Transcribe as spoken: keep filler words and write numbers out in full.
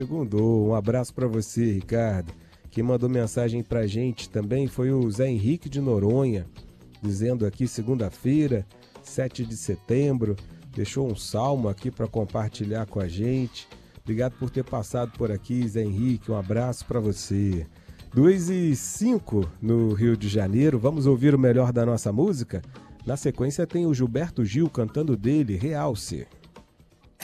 Segundou, um abraço para você, Ricardo. Quem mandou mensagem pra gente também foi o Zé Henrique de Noronha, dizendo aqui segunda-feira, sete de setembro, deixou um salmo aqui para compartilhar com a gente. Obrigado por ter passado por aqui, Zé Henrique, um abraço para você. dois e cinco no Rio de Janeiro, vamos ouvir o melhor da nossa música? Na sequência tem o Gilberto Gil cantando dele, Realce.